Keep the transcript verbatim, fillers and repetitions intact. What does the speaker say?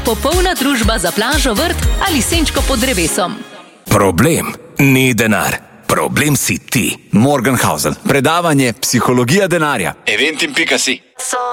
Popolna družba za plažo, vrt ali senčko pod drevesom. Problem ni denar. Problem si ti. Morgenhausen. Predavanje Psihologija denarja. eventim pika si.